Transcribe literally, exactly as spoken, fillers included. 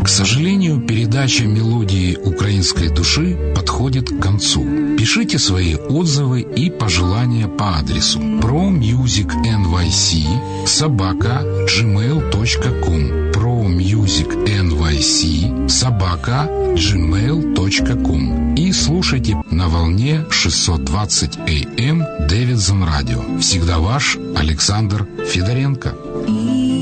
К сожалению, передача «Мелодии украинской души» подходит к концу. Пишите свои отзывы и пожелания по адресу promusicnyc собака gmail точка com promusicnyc собака gmail точка com и слушайте на волне шестьсот двадцать эй эм Davidson Radio. Всегда ваш Александр Федоренко.